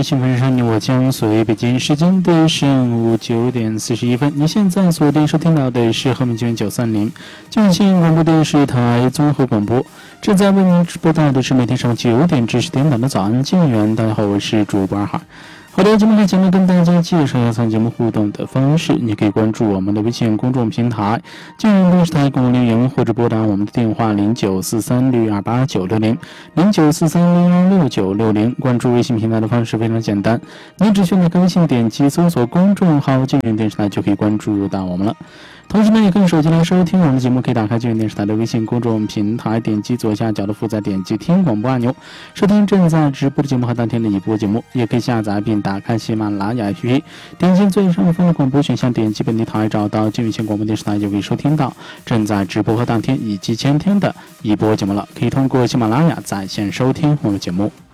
幸福人生，你我将随。北京时间的上午9点41分，你现在锁定收听到的是和平军930静信广播电视台综合广播，正在为您直播到的是每天上午9点至10点档的早安静园。大家好，我是主播二海。好的，节目开前呢，跟大家介绍一下参节目互动的方式。你可以关注我们的微信公众平台静园电视台公共留言，或者拨打我们的电话0943628960，0943016960。关注微信平台的方式非常简单，你只需要微信点击搜索公众号静园电视台就可以关注到我们了。同时呢，也可以手机来收听我们的节目，可以打开静园电视台的微信公众平台，点击左下角的负载，点击听广播按钮，收听正在直播的节目和当天的已播节目。也可以下载并打开喜马拉雅 APP， 点击最上方的广播选项，点击本地台，找到静园县广播电视台，就可以收听到正在直播和当天以及前天的已播节目了。可以通过喜马拉雅在线收听我们的节目。